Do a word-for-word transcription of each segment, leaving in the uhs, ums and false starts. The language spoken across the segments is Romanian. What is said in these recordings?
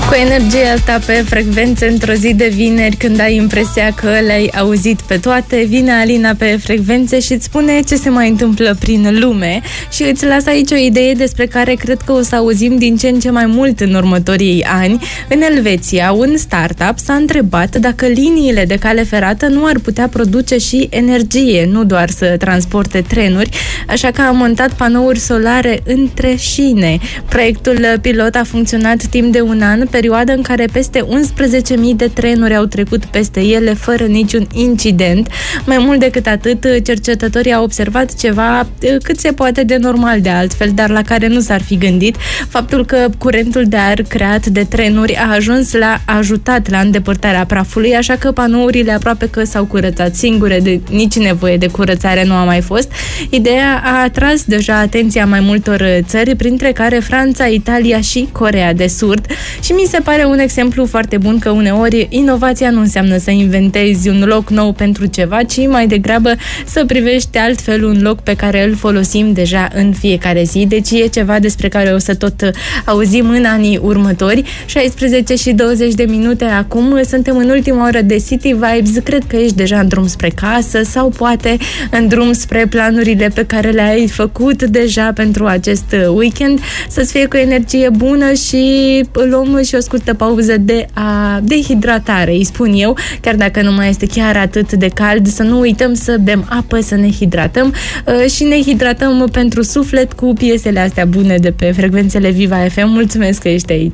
Cu energia asta pe frecvențe într-o zi de vineri, când ai impresia că le-ai auzit pe toate, vine Alina pe frecvențe și îți spune ce se mai întâmplă prin lume și îți lasă aici o idee despre care cred că o să auzim din ce în ce mai mult în următorii ani. În Elveția, un startup s-a întrebat dacă liniile de cale ferată nu ar putea produce și energie, nu doar să transporte trenuri, așa că a montat panouri solare între șine. Proiectul pilot a funcționat timp de un an, perioadă în care peste unsprezece mii de trenuri au trecut peste ele fără niciun incident. Mai mult decât atât, cercetătorii au observat ceva cât se poate de normal de altfel, dar la care nu s-ar fi gândit, faptul că curentul de aer creat de trenuri a ajuns la a ajutat la îndepărtarea prafului, așa că panourile aproape că s-au curățat singure, de nici nevoie de curățare nu a mai fost. Ideea a atras deja atenția mai multor țări, printre care Franța, Italia și Coreea de Sud. Și mi se pare un exemplu foarte bun că uneori inovația nu înseamnă să inventezi un loc nou pentru ceva, ci mai degrabă să privești altfel un loc pe care îl folosim deja în fiecare zi. Deci e ceva despre care o să tot auzim în anii următori. șaisprezece și douăzeci de minute acum, suntem în ultima oră de City Vibes. Cred că ești deja în drum spre casă sau poate în drum spre planurile pe care le-ai făcut deja pentru acest weekend. Să-ți fie cu energie bună și luăm și o scurtă pauză de, a, de hidratare, îi spun eu, chiar dacă nu mai este chiar atât de cald, să nu uităm să bem apă, să ne hidratăm uh, și ne hidratăm pentru suflet cu piesele astea bune de pe frecvențele Viva F M. Mulțumesc că ești aici!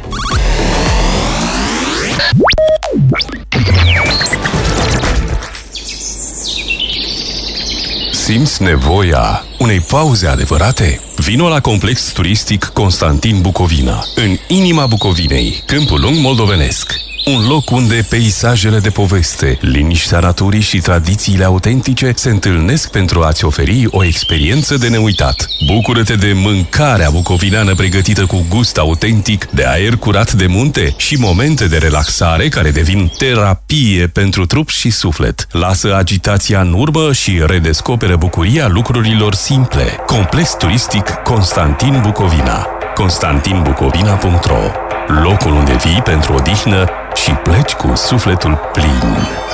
Simți nevoia unei pauze adevărate? Vino la Complex Turistic Constantin Bucovina, în inima Bucovinei, Câmpul Lung moldovenesc. Un loc unde peisajele de poveste, liniștea naturii și tradițiile autentice se întâlnesc pentru a-ți oferi o experiență de neuitat. Bucură-te de mâncarea bucovineană pregătită cu gust autentic, de aer curat de munte și momente de relaxare care devin terapie pentru trup și suflet. Lasă agitația în urmă și redescoperă bucuria lucrurilor simple. Complex Turistic Constantin Bucovina. constantin bucovina punct ro. Locul unde vii pentru odihnă și pleci cu sufletul plin.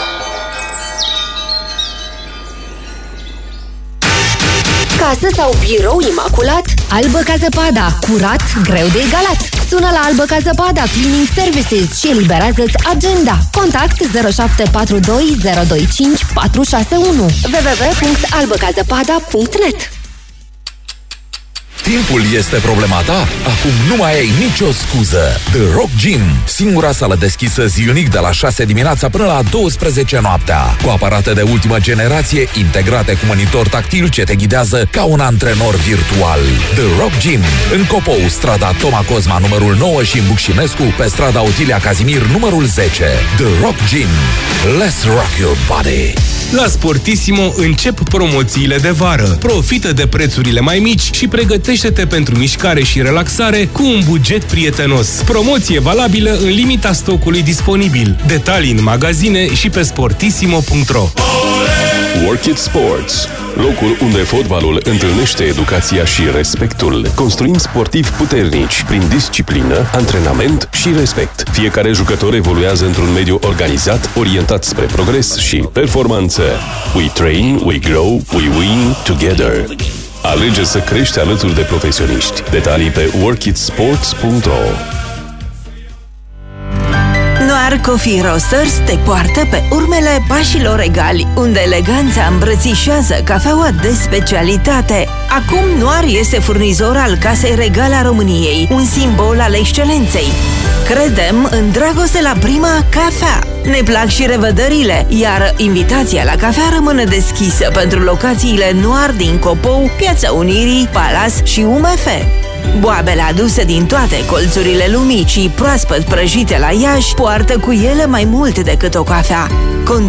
Casă sau birou imaculat? Albă ca zăpada. Curat, greu de egalat. Sună la Albă ca zăpada Cleaning Services și eliberează-ți agenda. Contact zero șapte patru doi zero doi cinci patru șase unu w w w punct albăcazăpada punct net. Timpul este problema ta? Acum nu mai ai nicio scuză. The Rock Gym, singura sală deschisă zilnic de la șase dimineața până la douăsprezece noaptea, cu aparate de ultimă generație integrate cu monitor tactil ce te ghidează ca un antrenor virtual. The Rock Gym, în Copou, strada Toma Cozma numărul nouă și în Bucșinescu, pe strada Otilia Cazimir numărul zece. The Rock Gym. Let's rock your body. La Sportissimo încep promoțiile de vară. Profită de prețurile mai mici și pregătește-te pentru mișcare și relaxare cu un buget prietenos. Promoție valabilă în limita stocului disponibil. Detalii în magazine și pe sportissimo punct ro. Work It Sports, locul unde fotbalul întâlnește educația și respectul. Construim sportivi puternici prin disciplină, antrenament și respect. Fiecare jucător evoluează într-un mediu organizat, orientat spre progres și performanță. We train, we grow, we win together. Alege să crești alături de profesioniști. Detalii pe work it sports punct ro. Noir Coffee Roasters te poartă pe urmele pașilor egali, unde eleganța îmbrățișează cafeaua de specialitate. Acum Noir este furnizor al Casei Regale a României, un simbol al excelenței. Credem în dragoste la prima cafea. Ne plac și revederile, iar invitația la cafea rămâne deschisă pentru locațiile Noir din Copou, Piața Unirii, Palas și U M F. Boabele aduse din toate colțurile lumii și proaspăt prăjite la Iași poartă cu ele mai mult decât o cafea.